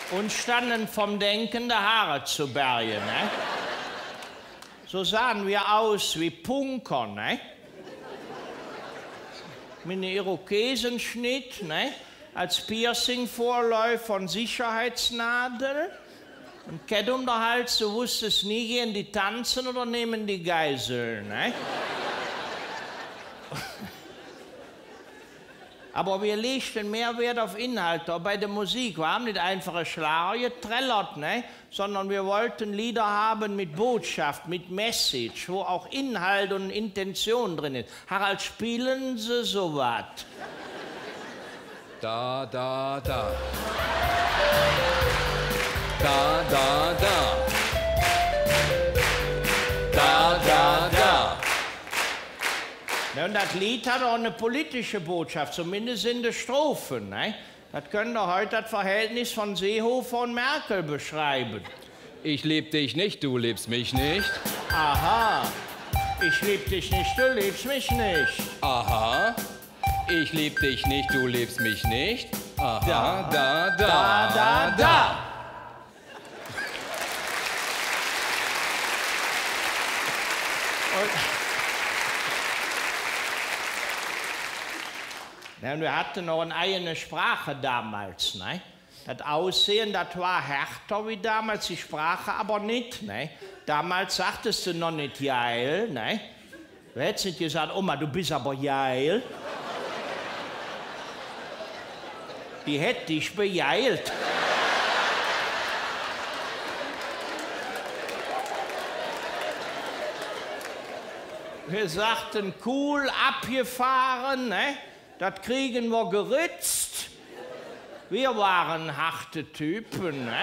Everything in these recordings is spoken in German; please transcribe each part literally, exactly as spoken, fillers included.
und standen vom Denken der Haare zu bergen. Ne? So sahen wir aus wie Punker, ne? Mit einem Irokesenschnitt, ne? Als Piercing-Vorläufer und Sicherheitsnadel. Und Kette um den Hals, du wusstest nie, gehen die tanzen oder nehmen die Geiseln, ne? Aber wir legten mehr Wert auf Inhalte, auch bei der Musik. Wir haben nicht einfache Schlager getrellert, ne? Sondern wir wollten Lieder haben mit Botschaft, mit Message, wo auch Inhalt und Intention drin ist. Harald, spielen Sie sowas? Da, da, da. Da, da, da. Da, da, da. Ja, und das Lied hat auch eine politische Botschaft, zumindest in den Strophen. Ne? Das können doch heute das Verhältnis von Seehofer und Merkel beschreiben. Ich lieb dich nicht, du liebst mich nicht. Aha, ich lieb dich nicht, du liebst mich nicht. Aha, ich lieb dich nicht, du liebst mich nicht. Aha, da, da, da, da, da. da. Und ja, wir hatten noch eine eigene Sprache damals. Ne? Das Aussehen, das war härter wie damals, die Sprache aber nicht. Ne? Damals sagtest du noch nicht geil. Ne? Du hättest nicht gesagt, Oma, du bist aber geil. Die hätte dich bejeilt. Wir sagten, cool, abgefahren, ne? Das kriegen wir geritzt. Wir waren harte Typen. Ne?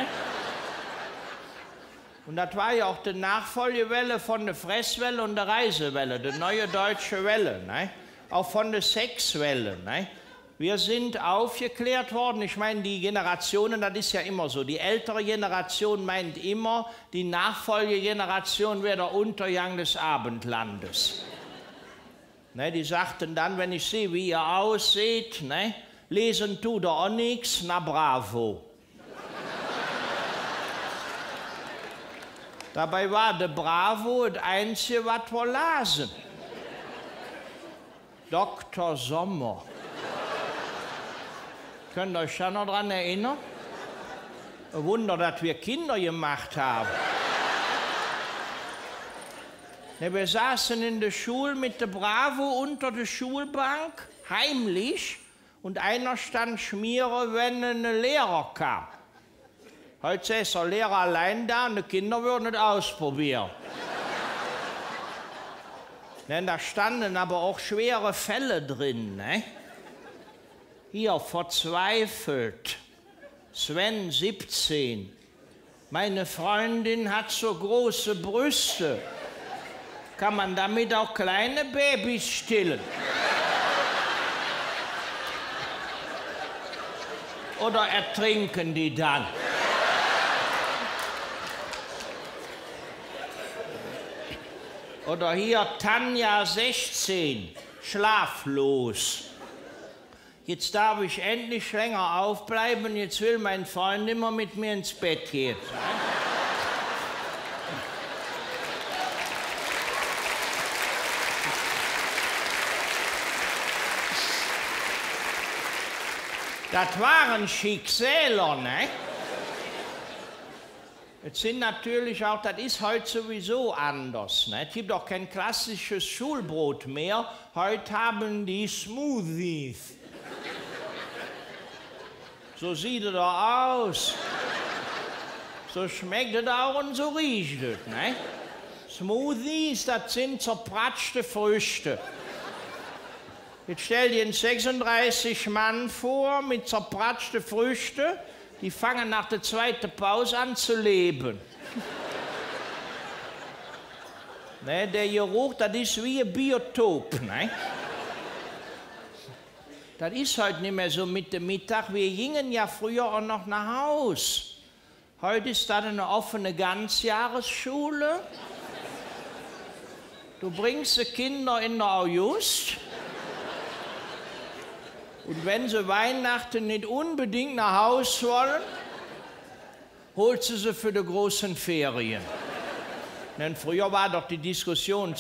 Und das war ja auch die Nachfolgewelle von der Fresswelle und der Reisewelle, die neue deutsche Welle. Ne? Auch von der Sexwelle. Ne? Wir sind aufgeklärt worden. Ich meine, die Generationen, das ist ja immer so. Die ältere Generation meint immer, die Nachfolgegeneration wäre der Untergang des Abendlandes. Ne, die sagten dann, wenn ich sehe, wie ihr ausseht, ne, lesen tut ihr auch nichts, na bravo. Dabei war der Bravo das Einzige, was wir lasen. Doktor Sommer. Könnt ihr euch da noch dran erinnern? Ein Wunder, dass wir Kinder gemacht haben. Ne, wir saßen in der Schule mit der Bravo unter der Schulbank, heimlich, und einer stand schmieren, wenn ein Lehrer kam. Heute ist der Lehrer allein da und die Kinder würden es ausprobieren. Ne, da standen aber auch schwere Fälle drin. Ne? Hier, verzweifelt, Sven, siebzehn. Meine Freundin hat so große Brüste. Kann man damit auch kleine Babys stillen? Oder ertrinken die dann? Oder hier Tanja, sechzehn, schlaflos. Jetzt darf ich endlich länger aufbleiben, jetzt will mein Freund immer mit mir ins Bett gehen. Das waren Schicksäler, ne? Jetzt sind natürlich auch, das ist heute sowieso anders, ne? Es gibt auch kein klassisches Schulbrot mehr. Heute haben die Smoothies. So sieht es doch aus. So schmeckt es auch und so riecht es, ne? Smoothies, das sind zerpratschte Früchte. Jetzt stell dir einen sechsunddreißig Mann vor mit zerpratschten Früchten, die fangen nach der zweiten Pause an zu leben. Ne, der Geruch, das ist wie ein Biotop. Ne? Das ist heute nicht mehr so mit dem Mittag. Wir gingen ja früher auch noch nach Haus. Heute ist das eine offene Ganzjahresschule. Du bringst die Kinder in der August. Und wenn sie Weihnachten nicht unbedingt nach Haus wollen, holt sie sie für die großen Ferien. Denn früher war doch die Diskussion